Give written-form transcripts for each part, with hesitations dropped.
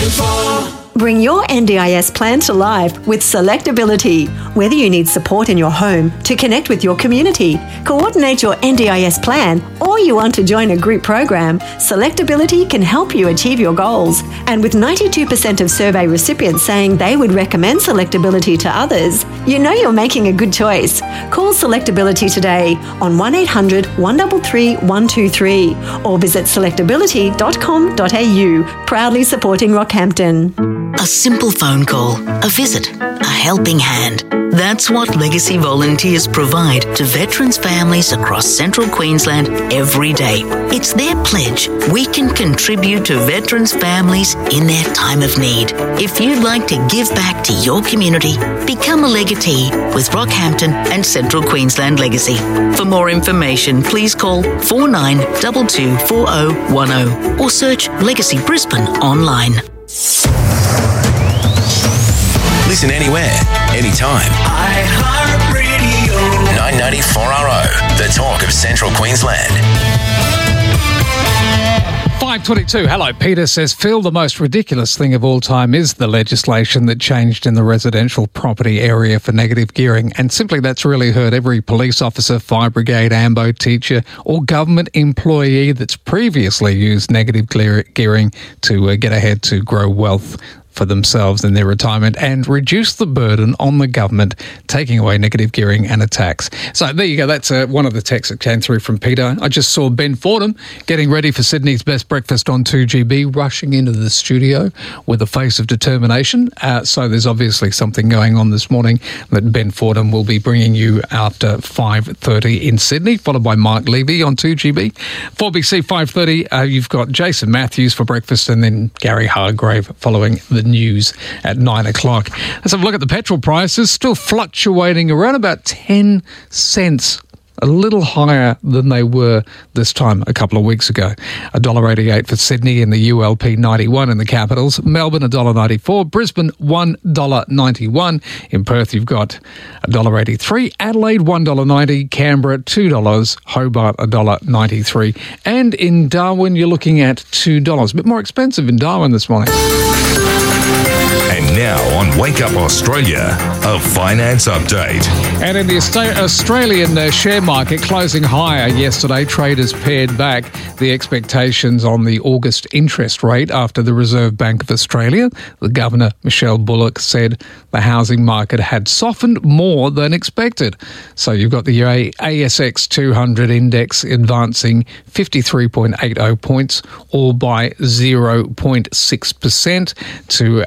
104. Bring your NDIS plan to life with Selectability. Whether you need support in your home, to connect with your community, coordinate your NDIS plan, or you want to join a group program, Selectability can help you achieve your goals. And with 92% of survey recipients saying they would recommend Selectability to others, you know you're making a good choice. Call Selectability today on 1800 133 123 or visit selectability.com.au, proudly supporting Rockhampton. A simple phone call, a visit, a helping hand. That's what Legacy volunteers provide to veterans' families across Central Queensland every day. It's their pledge we can contribute to veterans' families in their time of need. If you'd like to give back to your community, become a legatee with Rockhampton and Central Queensland Legacy. For more information, please call 4922 4010 or search Legacy Brisbane online. Listen anywhere, anytime. iHeartRadio. 994RO, the talk of Central Queensland. 5:22. Hello, Peter says, Phil, the most ridiculous thing of all time is the legislation that changed in the residential property area for negative gearing. And simply that's really hurt every police officer, fire brigade, AMBO teacher or government employee that's previously used negative gearing to get ahead to grow wealth for themselves in their retirement and reduce the burden on the government, taking away negative gearing and a tax. So there you go. That's one of the texts that came through from Peter. I just saw Ben Fordham getting ready for Sydney's Best Breakfast on 2GB, rushing into the studio with a face of determination. So there's obviously something going on this morning that Ben Fordham will be bringing you after 5:30 in Sydney, followed by Mark Levy on 2GB. 4BC 5:30, you've got Jason Matthews for breakfast and then Gary Hargrave following the news at 9 o'clock. Let's have a look at the petrol prices, still fluctuating around about 10 cents, a little higher than they were this time a couple of weeks ago. $1.88 for Sydney in the ULP 91 in the capitals. Melbourne $1.94. Brisbane $1.91. In Perth you've got $1.83. Adelaide $1.90. Canberra $2. Hobart $1.93. And in Darwin you're looking at $2. A bit more expensive in Darwin this morning. And now on Wake Up Australia, a finance update. And in the Australian share market closing higher yesterday, traders pared back the expectations on the August interest rate after the Reserve Bank of Australia. The Governor, Michelle Bullock, said the housing market had softened more than expected. So you've got the ASX 200 index advancing 53.80 points, or by 0.6% to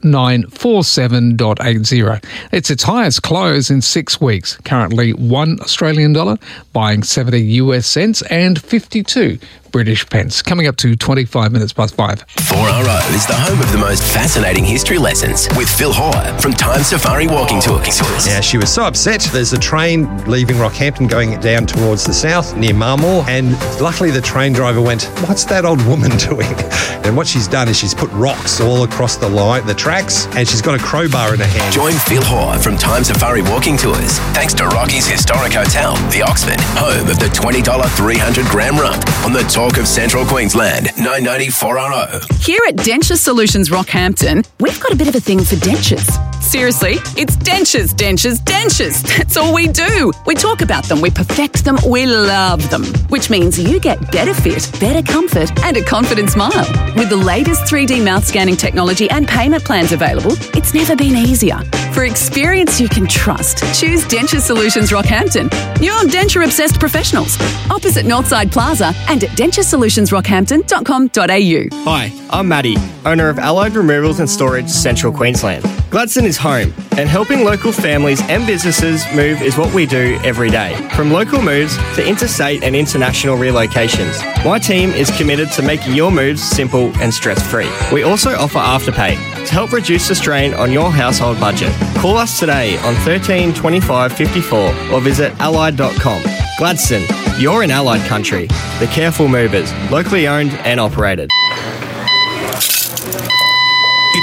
8947.80. It's its highest close in 6 weeks. Currently $1 Australian dollar buying 70 US cents and 52 British pence. Coming up to 25 minutes past 5. 4RO is the home of the most fascinating history lessons with Phil Hoare from Time Safari Walking Tours. Now, she was so upset. There's a train leaving Rockhampton going down towards the south near Marmore, and luckily the train driver went, "What's that old woman doing?" And what she's done is she's put rocks all across the tracks, and she's got a crowbar in her hand. Join Phil Hoare from Time Safari Walking Tours thanks to Rocky's Historic Hotel, the Oxford, home of the $20 300-gram rump on the talk of Central Queensland, 994RO. Here at Denture Solutions Rockhampton, we've got a bit of a thing for dentures. Seriously, it's dentures, dentures, dentures. That's all we do. We talk about them, we perfect them, we love them. Which means you get better fit, better comfort, and a confident smile. With the latest 3D mouth scanning technology and payment plans available, it's never been easier. For experience you can trust, choose Denture Solutions Rockhampton. You're denture-obsessed professionals. Opposite Northside Plaza and at denturesolutions.rockhampton.com.au. Hi, I'm Matty, owner of Allied Removals and Storage, Central Queensland. Gladstone is home, and helping local families and businesses move is what we do every day. From local moves to interstate and international relocations, my team is committed to making your moves simple and stress-free. We also offer Afterpay to help reduce the strain on your household budget. Call us today on 13 25 54 or visit allied.com. Gladstone, you're in Allied country. The Careful Movers, locally owned and operated. It's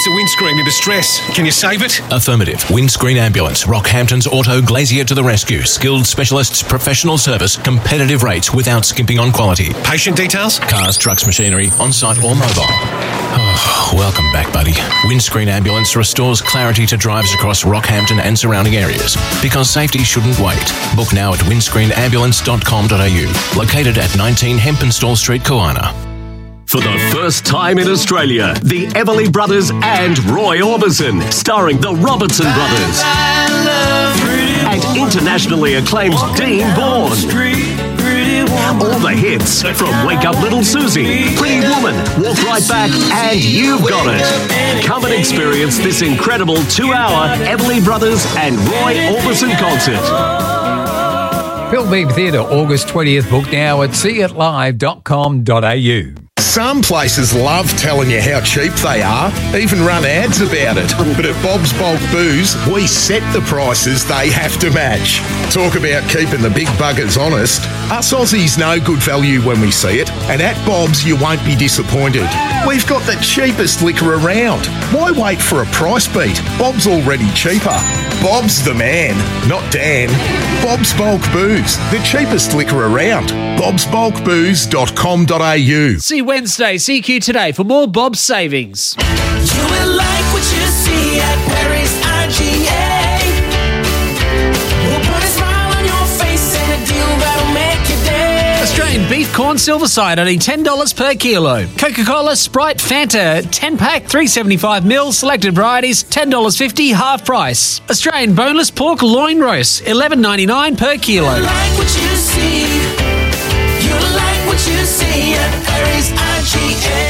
needs a windscreen in distress. Can you save it? Affirmative. Windscreen Ambulance. Rockhampton's Auto Glazier to the rescue. Skilled specialists, professional service, competitive rates without skimping on quality. Patient details? Cars, trucks, machinery, on-site or mobile. Oh, welcome back, buddy. Windscreen Ambulance restores clarity to drives across Rockhampton and surrounding areas. Because safety shouldn't wait. Book now at windscreenambulance.com.au. Located at 19 Hempenstall Street, Koana. For the first time in Australia, the Everly Brothers and Roy Orbison, starring the Robertson Brothers. And internationally acclaimed Dean Bourne. All the hits from Wake Up Little Susie, Pretty Woman, Walk Right Back, and You've Got It. Come and experience this incredible 2-hour Everly Brothers and Roy Orbison concert. Philbeam Theatre, August 20th. Book now at seeitlive.com.au. Some places love telling you how cheap they are, even run ads about it. But at Bob's Bulk Booze, we set the prices they have to match. Talk about keeping the big buggers honest. Us Aussies know good value when we see it, and at Bob's you won't be disappointed. We've got the cheapest liquor around. Why wait for a price beat? Bob's already cheaper. Bob's the man, not Dan. Bob's Bulk Booze, the cheapest liquor around. bobsbulkbooze.com.au. See Wednesday, CQ Today for more Bob's savings. You will like what you see at Perry's IGA. We'll put a smile on your face and a deal that'll make your day. Australian beef corn silverside only $10 per kilo. Coca-Cola, Sprite, Fanta 10-pack, 375ml, selected varieties, $10.50, half price. Australian boneless pork loin roast, $11.99 per kilo. You like what you see. You like what you see at Perry's IGA.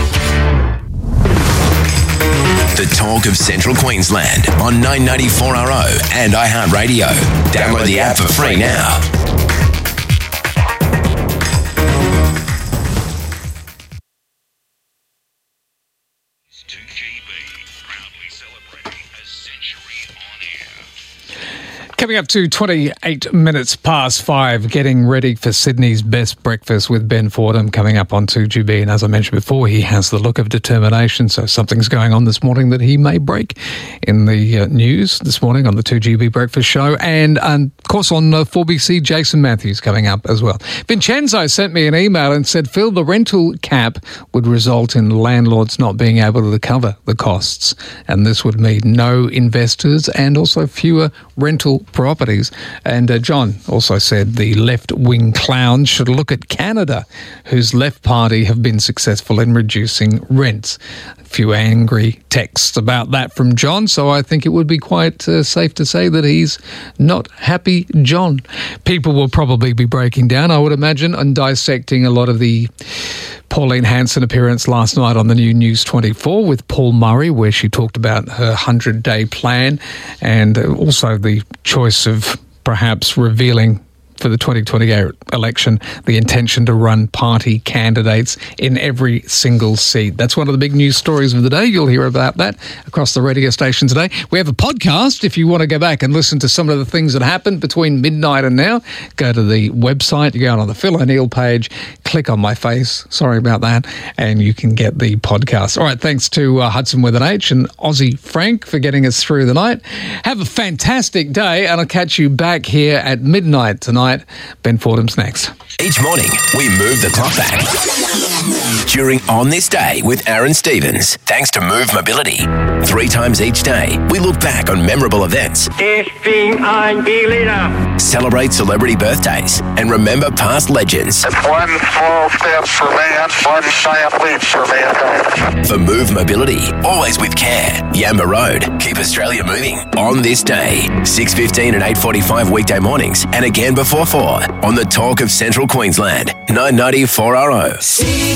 The talk of Central Queensland on 994RO and iHeartRadio. Download the app for free now. Coming up to 28 minutes past 5, getting ready for Sydney's Best Breakfast with Ben Fordham coming up on 2GB. And as I mentioned before, he has the look of determination. So something's going on this morning that he may break in the news this morning on the 2GB Breakfast Show. And of course on 4BC, Jason Matthews coming up as well. Vincenzo sent me an email and said, Phil, the rental cap would result in landlords not being able to cover the costs. And this would mean no investors and also fewer rental properties. And John also said the left-wing clowns should look at Canada, whose left party have been successful in reducing rents. A few angry texts about that from John, so I think it would be quite safe to say that he's not happy, John. People will probably be breaking down, I would imagine, and dissecting a lot of the Pauline Hanson appearance last night on the new News 24 with Paul Murray, where she talked about her 100-day plan and also the choice of perhaps revealing for the 2028 election the intention to run party candidates in every single seat. That's one of the big news stories of the day. You'll hear about that across the radio station today. We have a podcast if you want to go back and listen to some of the things that happened between midnight and now. Go to the website, you go on the Phil O'Neill page, click on my face, sorry about that, and you can get the podcast. All right, thanks to Hudson with an H and Aussie Frank for getting us through the night. Have a fantastic day, and I'll catch you back here at midnight tonight. Ben Fordham's next. Each morning, we move the clock back. During On This Day with Aaron Stevens, thanks to Move Mobility. 3 times each day, we look back on memorable events, celebrate celebrity birthdays, and remember past legends. It's one small step for man, one giant leap for mankind. For Move Mobility, always with care. Yamba Road, keep Australia moving. On This Day, 6:15 and 8:45 weekday mornings, and again before 4 on the Talk of Central Queensland, 994RO.